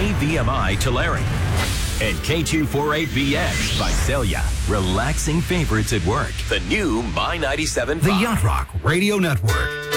KVMI Tulare. And K248BX Visalia. Relaxing favorites at work. The new My 97.5. The Yacht Rock Radio Network.